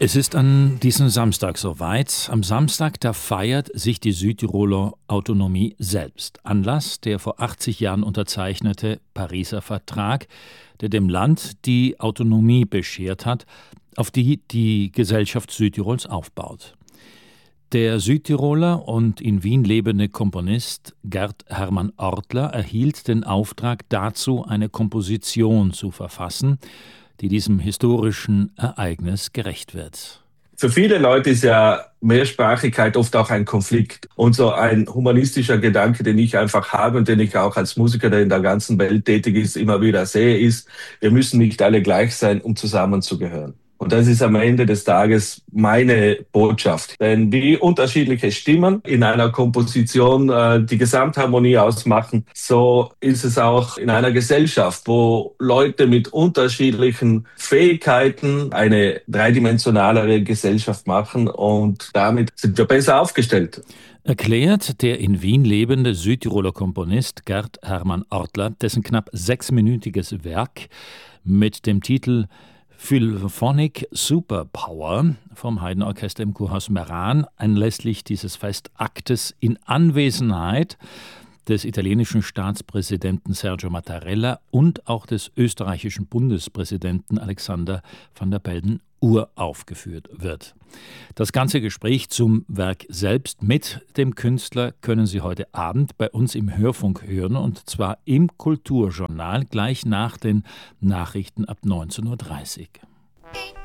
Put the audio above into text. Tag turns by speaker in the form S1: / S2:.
S1: Es ist an diesem Samstag soweit. Am Samstag, da feiert sich die Südtiroler Autonomie selbst. Anlass der vor 80 Jahren unterzeichnete Pariser Vertrag, der dem Land die Autonomie beschert hat, auf die die Gesellschaft Südtirols aufbaut. Der Südtiroler und in Wien lebende Komponist Gerd Hermann Ortler erhielt den Auftrag dazu, eine Komposition zu verfassen, die diesem historischen Ereignis gerecht wird.
S2: Für viele Leute ist ja Mehrsprachigkeit oft auch ein Konflikt. Und so ein humanistischer Gedanke, den ich einfach habe und den ich auch als Musiker, der in der ganzen Welt tätig ist, immer wieder sehe, ist, wir müssen nicht alle gleich sein, um zusammenzugehören. Und das ist am Ende des Tages meine Botschaft. Denn wie unterschiedliche Stimmen in einer Komposition die Gesamtharmonie ausmachen, so ist es auch in einer Gesellschaft, wo Leute mit unterschiedlichen Fähigkeiten eine dreidimensionalere Gesellschaft machen, und damit sind wir besser aufgestellt.
S1: Erklärt der in Wien lebende Südtiroler Komponist Gerd Hermann Ortler, dessen knapp 6-minütiges Werk mit dem Titel Philharmonic Superpower vom Haydn-Orchester im Kurhaus Meran anlässlich dieses Festaktes in Anwesenheit des italienischen Staatspräsidenten Sergio Mattarella und auch des österreichischen Bundespräsidenten Alexander Van der Bellen uraufgeführt wird. Das ganze Gespräch zum Werk selbst mit dem Künstler können Sie heute Abend bei uns im Hörfunk hören, und zwar im Kulturjournal gleich nach den Nachrichten ab 19:30 Uhr.